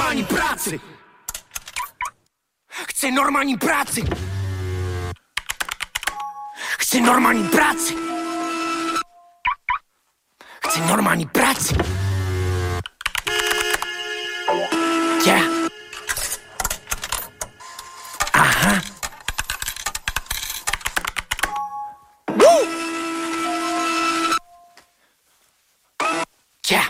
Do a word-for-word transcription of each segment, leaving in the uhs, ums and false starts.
normální práci. Chci normální práci. Chci normální práci. Chci normální práci. Yeah. Aha. Woo. Yeah.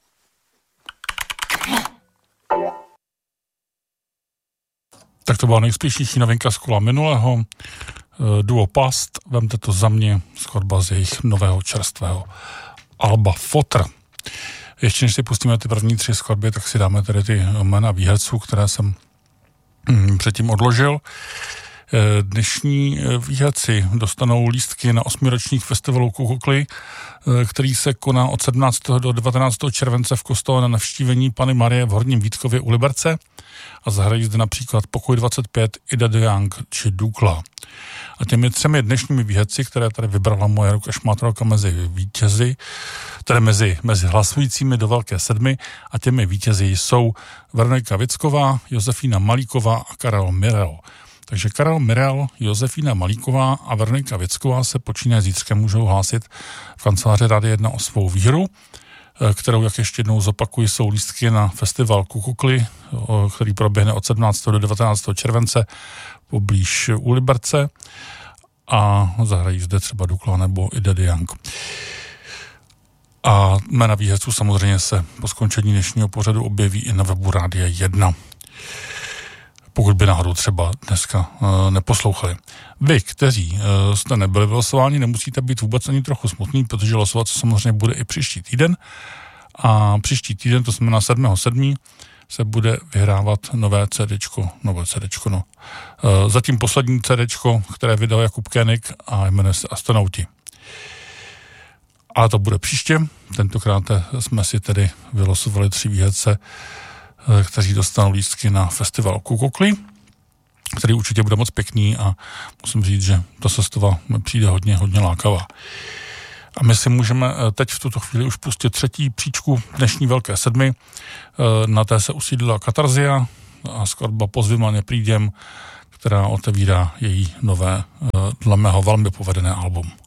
Tak to byla nejúspěšnější novinka z kola minulého. Duo Past, vemte to za mě, skladba z jejich nového čerstvého alba Fotr. Ještě než si pustíme ty první tři skladby, tak si dáme tady ty jména výherců, které jsem hm, předtím odložil. Dnešní výherci dostanou lístky na osmiročních festivalu Kukukly, který se koná od sedmnáctého do devatenáctého července v kostele na navštívení Panny Marie v Horním Vítkově u Liberce a zahrají zde například Pokoj dvacet pět, Ida de Young či Dukla. A těmi třemi dnešními výherci, které tady vybrala moje ruka šmátralka mezi vítězi, tedy mezi, mezi hlasujícími do velké sedmi, a těmi vítězi jsou Veronika Věcková, Josefína Malíková a Karel Mirel. Takže Karel Mirel, Josefína Malíková a Veronika Věcková se počínaje zítřkem můžou hlásit v kanceláři Rádia jedna o svou výhru, kterou, jak ještě jednou zopakuji, jsou lístky na festival Kukukly, který proběhne od sedmnáctého do devatenáctého července poblíž u Liberce a zahrají zde třeba Dukla nebo i Daddy Young. A jména výherců samozřejmě se po skončení dnešního pořadu objeví i na webu Rádia jedna. Pokud by náhodou třeba dneska uh, neposlouchali. Vy, kteří uh, jste nebyli vylosováni, nemusíte být vůbec ani trochu smutný, protože losovat se samozřejmě bude i příští týden. A příští týden, to znamená sedmého sedmého se bude vyhrávat nové CDčko, nové CDčko, no. Uh, zatím poslední CDčko, které vydal Jakub Koenig a jmenuje se Astronauti. Ale to bude příště. Tentokrát jsme si tedy vylosovali tři výherce, kteří dostanou lístky na festival Kukukly, který určitě bude moc pěkný a musím říct, že ta sestava mi přijde hodně, hodně lákavá. A my si můžeme teď v tuto chvíli už pustit třetí příčku dnešní velké sedmi. Na té se usídlila Katarzia a skladba Pozvima neprídem, která otevírá její nové, dle mého velmi povedené album.